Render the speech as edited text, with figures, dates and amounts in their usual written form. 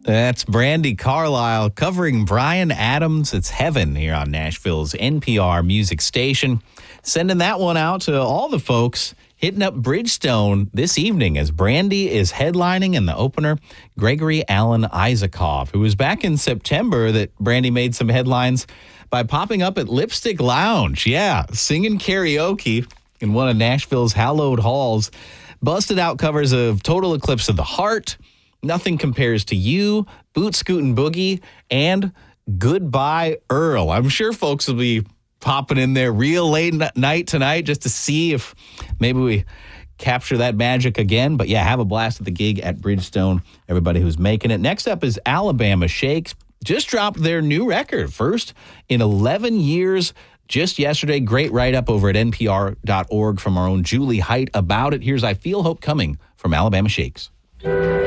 That's Brandy Carlisle covering Bryan Adams. It's Heaven here on Nashville's NPR music station. Sending that one out to all the folks hitting up Bridgestone this evening as Brandy is headlining in the opener. Gregory Alan Isakov, who was back in September that Brandy made some headlines by popping up at Lipstick Lounge. Yeah, singing karaoke in one of Nashville's hallowed halls. Busted out covers of Total Eclipse of the Heart, Nothing Compares to You, Boot Scootin' Boogie, and Goodbye Earl. I'm sure folks will be popping in there real late night tonight just to see if maybe we capture that magic again. But yeah, have a blast at the gig at Bridgestone, everybody who's making it. Next up is Alabama Shakes. Just dropped their new record, first in 11 years, just yesterday. Great write-up over at npr.org from our own Julie Height about it. Here's I Feel Hope Coming from Alabama Shakes.